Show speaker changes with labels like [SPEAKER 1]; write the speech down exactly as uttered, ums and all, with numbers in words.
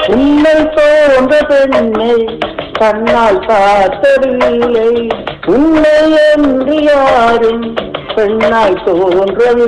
[SPEAKER 1] உன்னை தோன்ற பெண்ணை கண்ணால் பார்த்ததில்லை, உன்னை என்று யாரும் பெண்ணாய் தோன்றவில்லை.